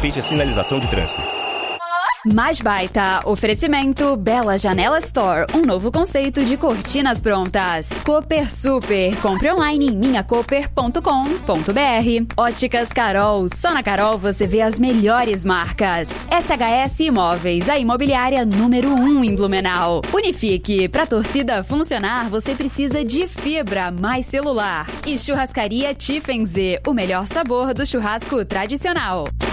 Respeite a sinalização de trânsito. Mais Baita, oferecimento Bela Janela Store, um novo conceito de cortinas prontas. Cooper Super, compre online em minhacoper.com.br. Óticas Carol, só na Carol você vê as melhores marcas. SHS Imóveis, a imobiliária número 1 em Blumenau. Unifique, pra torcida funcionar você precisa de fibra mais celular. E Churrascaria Tiffenze, o melhor sabor do churrasco tradicional.